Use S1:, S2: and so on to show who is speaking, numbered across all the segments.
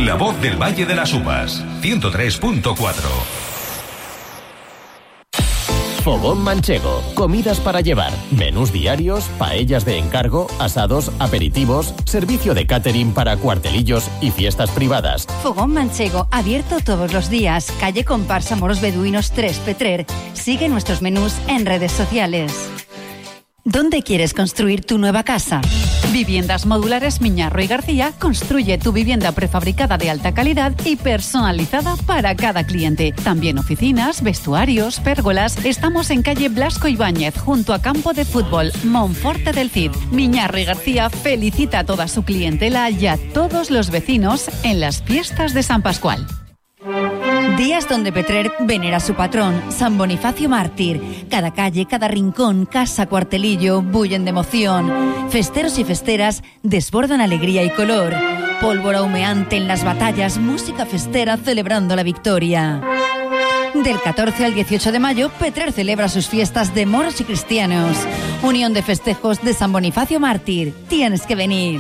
S1: La voz del Valle de las Uvas, 103.4.
S2: Fogón Manchego, comidas para llevar, menús diarios, paellas de encargo, asados, aperitivos, servicio de catering para cuartelillos y fiestas privadas.
S3: Fogón Manchego, abierto todos los días, calle Comparsa Moros Beduinos 3, Petrer. Sigue nuestros menús en redes sociales. ¿Dónde quieres construir tu nueva casa?
S4: Viviendas Modulares Miñarro y García construye tu vivienda prefabricada de alta calidad y personalizada para cada cliente. También oficinas, vestuarios, pérgolas. Estamos en calle Blasco Ibáñez, junto a campo de fútbol, Monforte del Cid. Miñarro y García felicita a toda su clientela y a todos los vecinos en las fiestas de San Pascual.
S3: Días donde Petrer venera a su patrón, San Bonifacio Mártir. Cada calle, cada rincón, casa, cuartelillo, bullen de emoción. Festeros y festeras desbordan alegría y color. Pólvora humeante en las batallas, música festera celebrando la victoria. Del 14 al 18 de mayo, Petrer celebra sus fiestas de moros y cristianos. Unión de festejos de San Bonifacio Mártir. Tienes que venir.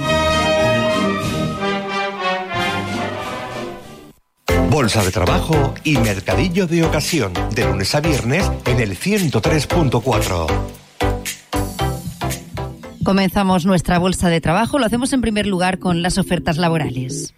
S5: Bolsa de Trabajo y Mercadillo de Ocasión, de lunes a viernes en el 103.4.
S3: Comenzamos nuestra bolsa de trabajo. Lo hacemos en primer lugar con las ofertas laborales.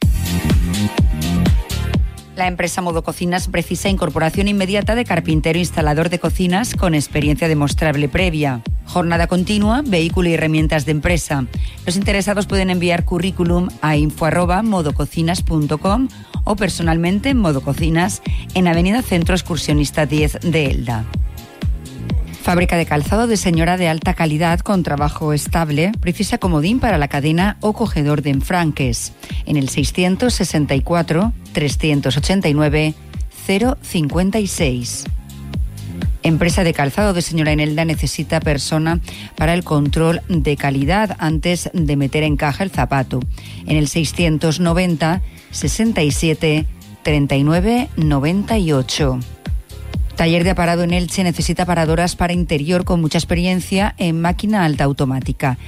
S3: La empresa Modo Cocinas precisa incorporación inmediata de carpintero instalador de cocinas con experiencia demostrable previa. Jornada continua, vehículo y herramientas de empresa. Los interesados pueden enviar currículum a info@modococinas.com o personalmente en Modo Cocinas en Avenida Centro Excursionista 10 de Elda. Fábrica de calzado de señora de alta calidad con trabajo estable. Precisa comodín para la cadena o cogedor de enfranques. En el 664 389 056. Empresa de calzado de señora en Elda necesita persona para el control de calidad antes de meter en caja el zapato. En el 690 67 39 98. Taller de aparado en Elche necesita aparadoras para interior con mucha experiencia en máquina alta automática.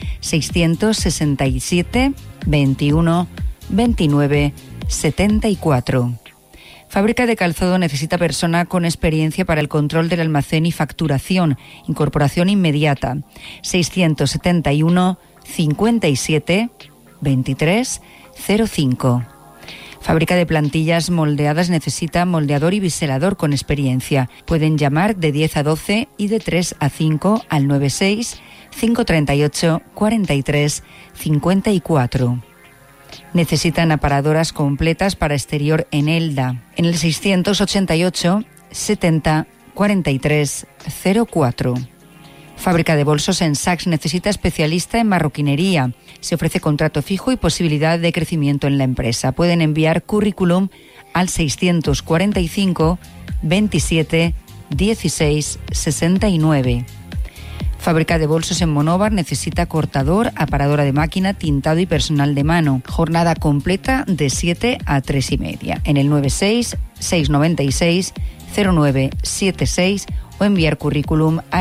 S3: 667 21 29 74. Fábrica de calzado necesita persona con experiencia para el control del almacén y facturación. Incorporación inmediata. 671 57 23 05. Fábrica de plantillas moldeadas necesita moldeador y biselador con experiencia. Pueden llamar de 10 a 12 y de 3 a 5 al 96 538 43 54. Necesitan aparadoras completas para exterior en Elda. En el 688 70 43 04. Fábrica de bolsos en Saks necesita especialista en marroquinería. Se ofrece contrato fijo y posibilidad de crecimiento en la empresa. Pueden enviar currículum al 645 27 16 69. Fábrica de bolsos en Monóvar necesita cortador, aparadora de máquina, tintado y personal de mano. Jornada completa de 7 a 3 y media. En el 96 696 0976 o enviar currículum a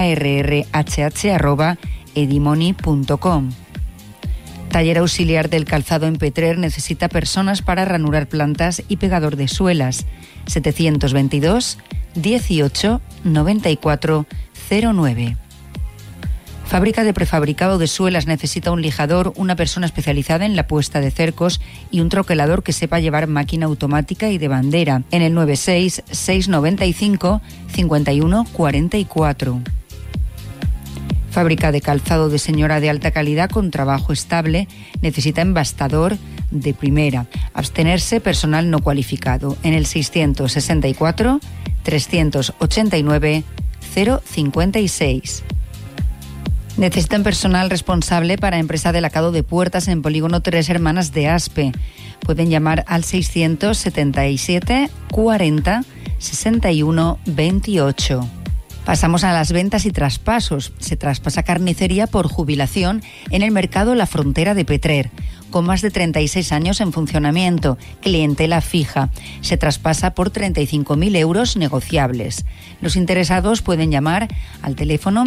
S3: rrhh@edimoni.com. Taller auxiliar del calzado en Petrer necesita personas para ranurar plantas y pegador de suelas. 722 18 94 09. Fábrica de prefabricado de suelas necesita un lijador, una persona especializada en la puesta de cercos y un troquelador que sepa llevar máquina automática y de bandera. En el 96 695 51 44. Fábrica de calzado de señora de alta calidad con trabajo estable necesita embastador de primera. Abstenerse personal no cualificado. En el 664 389 056. Necesitan personal responsable para empresa de lacado de puertas en Polígono Tres Hermanas de Aspe. Pueden llamar al 677 40 61 28. Pasamos a las ventas y traspasos. Se traspasa carnicería por jubilación en el mercado La Frontera de Petrer, con más de 36 años en funcionamiento, clientela fija. Se traspasa por 35.000 euros negociables. Los interesados pueden llamar al teléfono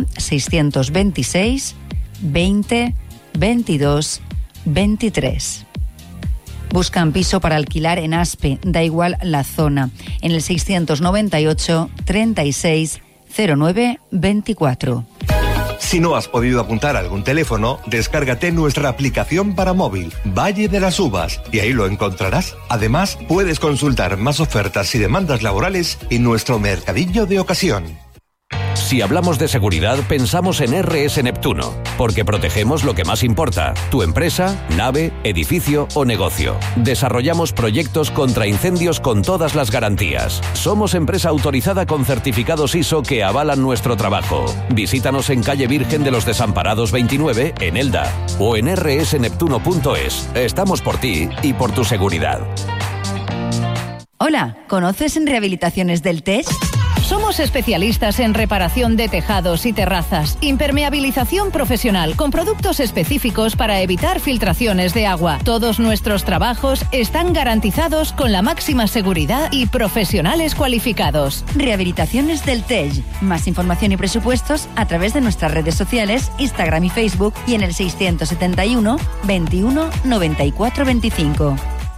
S3: 626 20 22 23. Buscan piso para alquilar en Aspe, da igual la zona, en el 698 36 09 24.
S5: Si no has podido apuntar algún teléfono, descárgate nuestra aplicación para móvil, Valle de las Uvas, y ahí lo encontrarás. Además, puedes consultar más ofertas y demandas laborales en nuestro mercadillo de ocasión.
S6: Si hablamos de seguridad, pensamos en RS Neptuno, porque protegemos lo que más importa, tu empresa, nave, edificio o negocio. Desarrollamos proyectos contra incendios con todas las garantías. Somos empresa autorizada con certificados ISO que avalan nuestro trabajo. Visítanos en calle Virgen de los Desamparados 29, en Elda, o en rsneptuno.es. Estamos por ti y por tu seguridad.
S3: Hola, ¿conoces en Rehabilitaciones del TEJ?
S7: Somos especialistas en reparación de tejados y terrazas, impermeabilización profesional con productos específicos para evitar filtraciones de agua. Todos nuestros trabajos están garantizados con la máxima seguridad y profesionales cualificados.
S3: Rehabilitaciones del TEJ. Más información y presupuestos a través de nuestras redes sociales, Instagram y Facebook, y en el 671 21 94 25.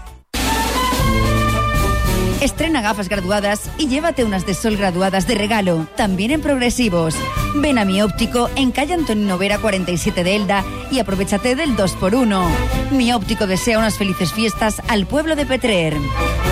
S3: Estrena gafas graduadas y llévate unas de sol graduadas de regalo, también en progresivos. Ven a Mi Óptico en calle Antonino Vera 47 de Elda y aprovechate del 2x1. Mi Óptico desea unas felices fiestas al pueblo de Petrer.